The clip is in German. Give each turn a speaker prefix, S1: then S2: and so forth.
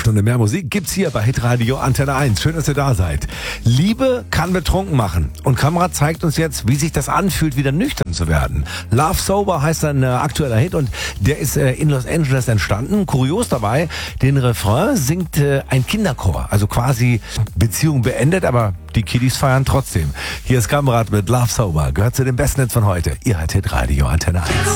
S1: Stunde mehr Musik gibt's hier bei Hitradio Antenne 1. Schön, dass ihr da seid. Liebe kann betrunken machen. Und Kamera zeigt uns jetzt, wie sich das anfühlt, wieder nüchtern zu werden. Love Sober heißt ein aktueller Hit und der ist in Los Angeles entstanden. Kurios dabei, den Refrain singt ein Kinderchor. Also quasi Beziehung beendet, aber die Kiddies feiern trotzdem. Hier ist Kamerad mit Love Sober. Gehört zu den besten Hits von heute. Ihr hört Hitradio Antenne 1.